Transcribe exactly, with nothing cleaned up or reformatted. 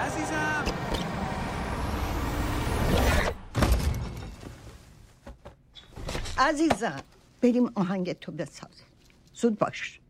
عزیزم. عزیزم بریم آهنگ تو بساز. زود باش.